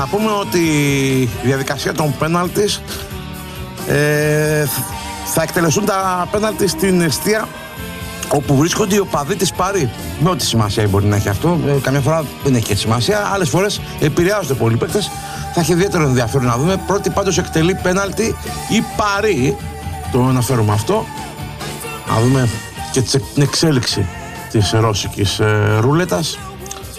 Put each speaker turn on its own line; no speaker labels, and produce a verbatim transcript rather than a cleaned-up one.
Να πούμε ότι η διαδικασία των πέναλτις ε, θα εκτελεστούν τα πέναλτι στην εστία όπου βρίσκονται οι οπαδοί της Παρί. Με ό,τι σημασία μπορεί να έχει αυτό. Ε, καμιά φορά δεν έχει και σημασία. Άλλες φορές επηρεάζονται πολλοί παίκτες. Θα έχει ιδιαίτερο ενδιαφέρον να δούμε. Πρώτη πάντως εκτελεί πέναλτι η Παρί. Το αναφέρουμε αυτό. Να δούμε και την εξέλιξη της ρώσικης ε, ρούλετας.